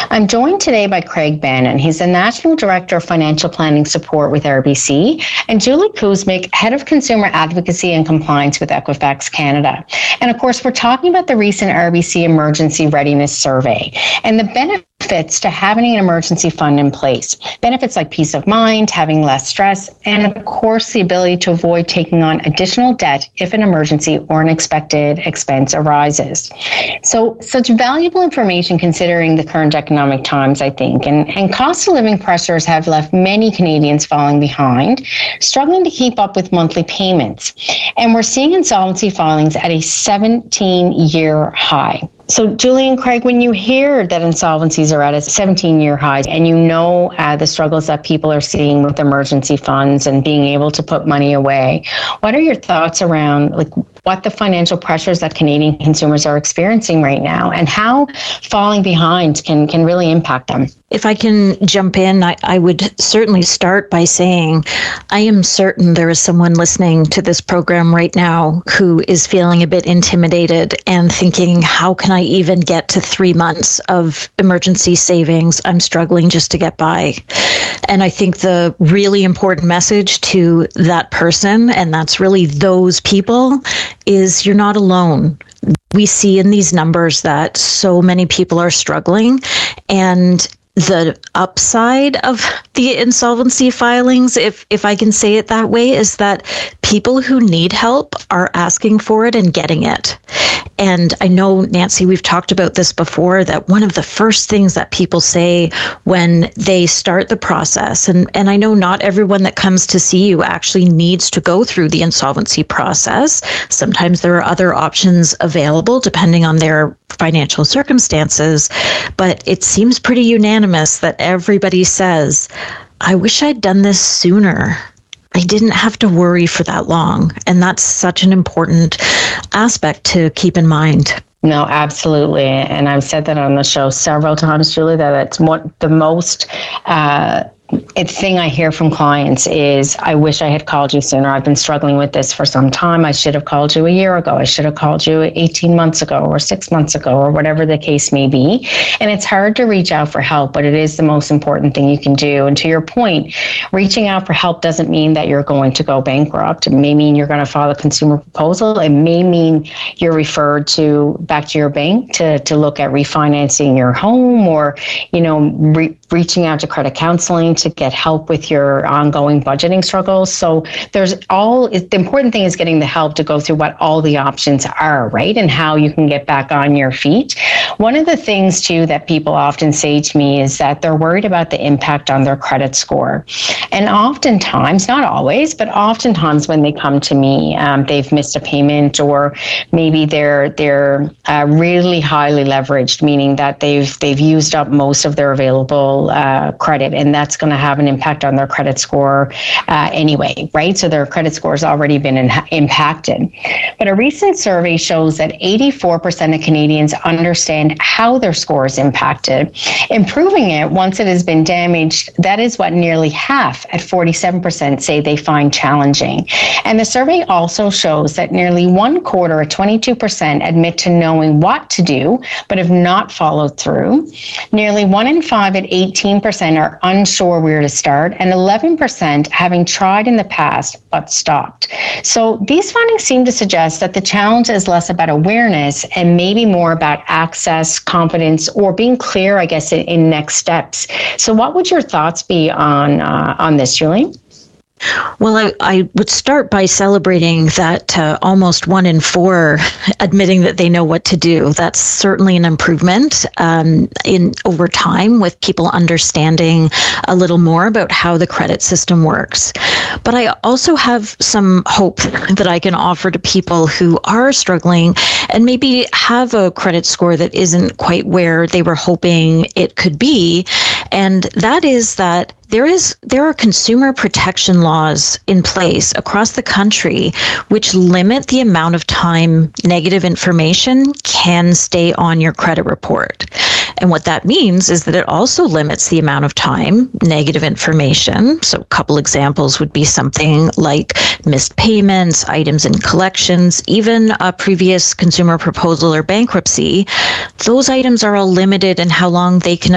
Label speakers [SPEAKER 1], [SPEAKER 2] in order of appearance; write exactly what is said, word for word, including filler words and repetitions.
[SPEAKER 1] I'm joined today by Craig Bannon. He's the National Director of Financial Planning Support with R B C, and Julie Kuzmic, Head of Consumer Advocacy and Compliance with Equifax Canada. And of course, we're talking about the recent R B C Emergency Readiness Survey and the benefits to having an emergency fund in place. Benefits like peace of mind, having less stress, and of course, the ability to avoid taking on additional debt if an emergency or an expected expense arises. So, such valuable information considering the current economic times, I think, and, and cost of living pressures have left many Canadians falling behind, struggling to keep up with monthly payments. And we're seeing insolvency filings at a seventeen-year high. So, Julie and Craig, when you hear that insolvencies are at a seventeen-year high and you know uh, the struggles that people are seeing with emergency funds and being able to put money away, what are your thoughts around like what the financial pressures that Canadian consumers are experiencing right now and how falling behind can, can really impact them?
[SPEAKER 2] If I can jump in, I, I would certainly start by saying I am certain there is someone listening to this program right now who is feeling a bit intimidated and thinking, how can I even get to three months of emergency savings? I'm struggling just to get by. And I think the really important message to that person, and that's really those people, is you're not alone. We see in these numbers that so many people are struggling, and the upside of the insolvency filings, if if I can say it that way, is that people who need help are asking for it and getting it. And I know, Nancy, we've talked about this before, that one of the first things that people say when they start the process, and, and I know not everyone that comes to see you actually needs to go through the insolvency process. Sometimes there are other options available depending on their financial circumstances, but it seems pretty unanimous that everybody says, I wish I'd done this sooner. I didn't have to worry for that long. And that's such an important aspect to keep in mind.
[SPEAKER 1] No, absolutely. And I've said that on the show several times, Julie, that it's what the most uh, it's thing I hear from clients is, I wish I had called you sooner. I've been struggling with this for some time. I should have called you a year ago. I should have called you eighteen months ago or six months ago or whatever the case may be. And it's hard to reach out for help, but it is the most important thing you can do. And to your point, reaching out for help doesn't mean that you're going to go bankrupt. It may mean you're going to file a consumer proposal. It may mean you're referred to back to your bank to, to look at refinancing your home, or, you know, re- reaching out to credit counseling to get help with your ongoing budgeting struggles. So there's all, the important thing is getting the help to go through what all the options are, right? And how you can get back on your feet. One of the things too that people often say to me is that they're worried about the impact on their credit score. And oftentimes, not always, but oftentimes when they come to me, um, they've missed a payment, or maybe they're they're uh, really highly leveraged, meaning that they've they've used up most of their available uh, credit, and that's going to have an impact on their credit score uh, anyway, right? So their credit score has already been in, impacted. But a recent survey shows that eighty-four percent of Canadians understand how their score is impacted. Improving it once it has been damaged, that is what nearly half, at forty-seven percent, say they find challenging. And the survey also shows that nearly one quarter, at twenty-two percent, admit to knowing what to do, but have not followed through. Nearly one in five, at eighteen percent, are unsure where to start, and eleven percent having tried in the past but stopped. So these findings seem to suggest that the challenge is less about awareness and maybe more about access, confidence, or being clear, I guess, in, in next steps. So what would your thoughts be on uh, on this, Julie?
[SPEAKER 2] Well, I, I would start by celebrating that uh, almost one in four admitting that they know what to do. That's certainly an improvement um, in over time, with people understanding a little more about how the credit system works. But I also have some hope that I can offer to people who are struggling and maybe have a credit score that isn't quite where they were hoping it could be. And that is that There is there are consumer protection laws in place across the country which limit the amount of time negative information can stay on your credit report. And what that means is that it also limits the amount of time negative information. So a couple examples would be something like missed payments, items in collections, even a previous consumer proposal or bankruptcy. Those items are all limited in how long they can